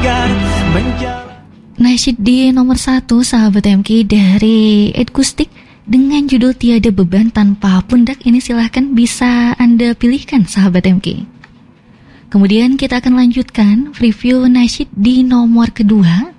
segar menjauh. Nasyid di nomor 1 sahabat MK dari Ed Kustik dengan judul Tiada Beban Tanpa Pundak. Ini silahkan bisa Anda pilihkan sahabat MK. Kemudian kita akan lanjutkan review nasyid di nomor kedua